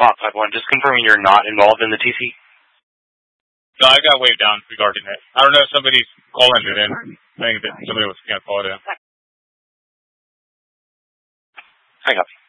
Fox 51, just confirming you're not involved in the TC? No, I got waved down regarding it. I don't know if somebody's calling it in, saying that somebody was going to call it in. I copy.